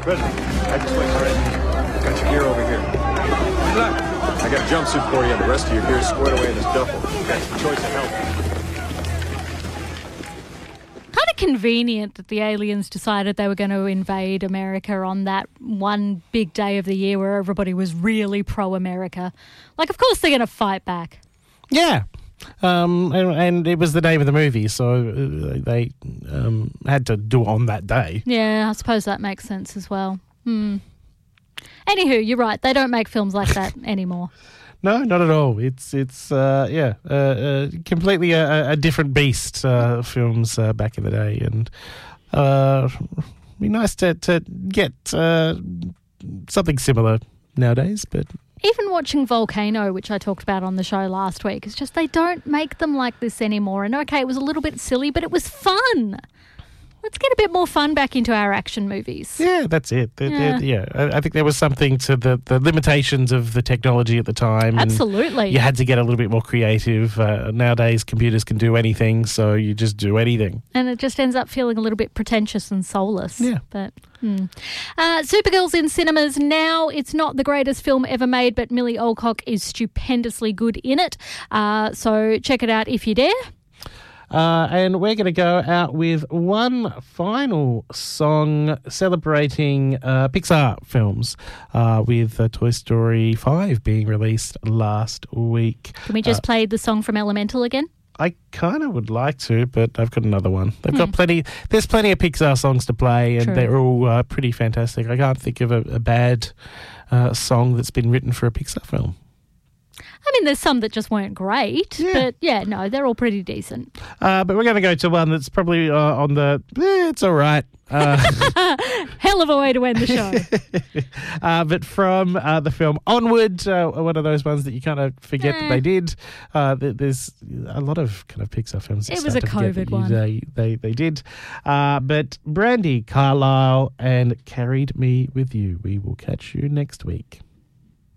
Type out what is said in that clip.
President, I just went right. Got your gear over here. Good luck. I got a jumpsuit for you, and the rest of your gear is squared away in this duffel. That's the choice of help. Kind of convenient that the aliens decided they were going to invade America on that one big day of the year where everybody was really pro-America. Like, of course they're going to fight back. Yeah. And it was the name of the movie, so they had to do it on that day. Yeah, I suppose that makes sense as well. Anywho, you're right. They don't make films like that anymore. No, not at all. It's completely a different beast, films back in the day. And be nice to get something similar nowadays, but... Even watching Volcano, which I talked about on the show last week, it's just they don't make them like this anymore. And okay, it was a little bit silly, but it was fun. Let's get a bit more fun back into our action movies. Yeah, that's it. I think there was something to the limitations of the technology at the time. Absolutely. You had to get a little bit more creative. Nowadays, computers can do anything, so you just do anything. And it just ends up feeling a little bit pretentious and soulless. Yeah. But Supergirl's in cinemas now. It's not the greatest film ever made, but Millie Alcock is stupendously good in it. So check it out if you dare. And we're going to go out with one final song celebrating Pixar films with Toy Story 5 being released last week. Can we just play the song from Elemental again? I kind of would like to, but I've got another one. They've got plenty. There's plenty of Pixar songs to play, and they're all pretty fantastic. I can't think of a bad song that's been written for a Pixar film. I mean, there's some that just weren't great, but no, they're all pretty decent. But we're going to go to one that's probably on the, it's all right. Hell of a way to end the show. But from the film Onward, one of those ones that you kind of forget that they did. There's a lot of kind of Pixar films. It was a COVID one. They did. But Brandi Carlile and Carried Me With You. We will catch you next week.